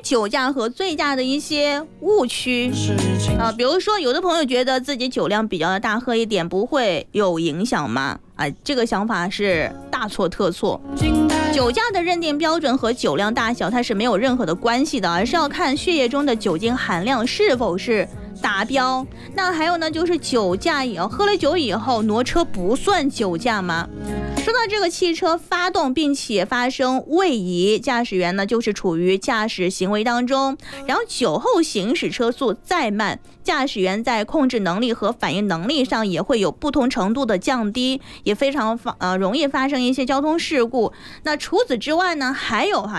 酒驾和醉驾的一些误区比如说有的朋友觉得自己酒量比较大，喝一点不会有影响吗？这个想法是大错特错。酒驾的认定标准和酒量大小它是没有任何的关系的，而是要看血液中的酒精含量是否是达标。那还有呢，就是酒驾以后，喝了酒以后挪车不算酒驾吗？说到这个汽车发动并且发生位移，驾驶员呢就是处于驾驶行为当中，然后酒后行驶车速再慢，驾驶员在控制能力和反应能力上也会有不同程度的降低，也非常容易发生一些交通事故。那除此之外呢，还有